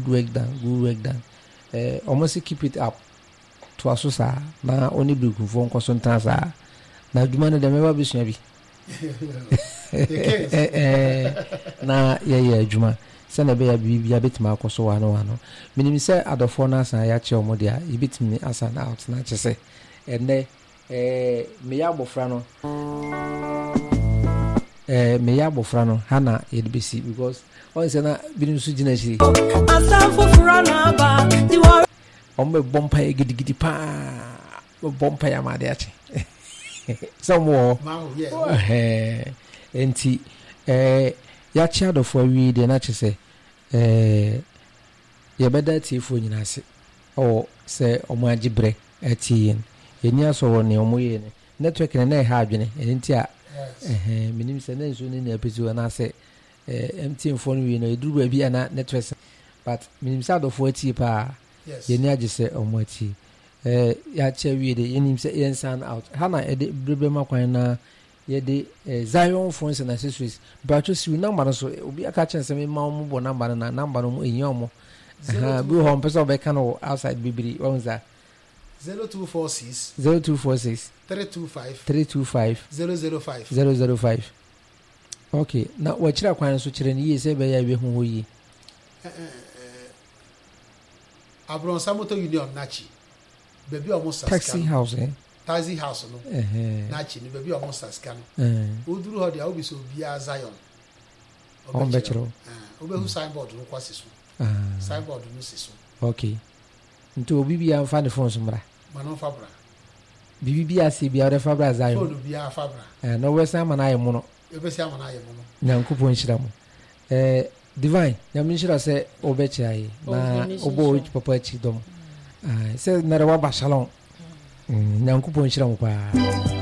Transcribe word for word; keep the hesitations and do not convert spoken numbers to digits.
work done, good work done. Uh, almost keep it up to Asusa. Now only be good for Uncle Transa. Now, do man the member be snappy. Na yeah yeah Juma. Send a baby a bit Marco so one one. Meaning say at the phone as I actually modia, you bit me as an out, not just say. And they eh Meyabo Frano eh Meyabo Frano Hana A B C because always na binu sujinashi. Ombe bompa e gidi gidi pa bompa ya madiachi. Some more eh enti eh ya chiado for we de na chese eh ye beda ti fo nyina se o se omo agibre atien eni aso wo ne omo ye ne network ne na ha adwene enti a eh minim se na nso ne na episo na se eh M T N phone we no eduru ba bia na network but minim se adofo ati pa ye ni agi se omo ati eh ya che we de yenim se yen sound out hana e de brebe makwan na ye de Zion phones and accessories but to see number no so obi aka chen se me ma omo bo number na number no enyo omo aha bi ho person be kan outside bibiri onza zero two four six zero two four six three two five three two five zero zero five zero zero five. Okay, na wa kira kwan so kire ni ye se be ya be hu ho yi eh eh Abron Samoto Union Nachi baby almost taxi house eh taxi house no eh eh Nachi ni baby almost scan eh oduru ho dia obi so bia Zion on betro eh obi hu signboard no kwase so ah signboard no siso. Okay, nto obi bia fa ne phone so mra manon fabra bibi bia se bia re fabra Zion phone bia fabra eh no we sama na aye mo no e be se ama na aye mo no nyankopon hira mo eh divine nyam hira se obechi aye na obo ochi papa chi dom ah se na re wa ba shalom nyankopon hira mo pa.